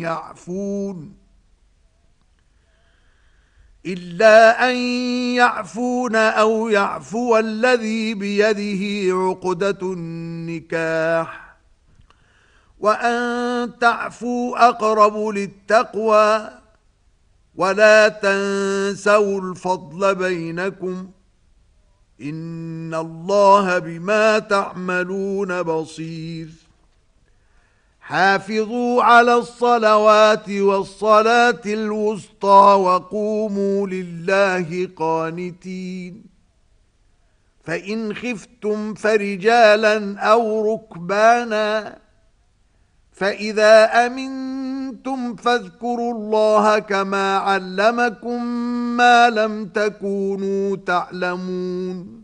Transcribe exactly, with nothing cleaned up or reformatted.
يعفون إلا أن يعفون أو يعفو الذي بيده عقدة النكاح وأن تعفوا أقرب للتقوى ولا تنسوا الفضل بينكم إن الله بما تعملون بصير حافظوا على الصلوات والصلاة الوسطى وقوموا لله قانتين فإن خفتم فرجالا أو ركبانا فإذا أمنتم فاذكروا الله كما علمكم ما لم تكونوا تعلمون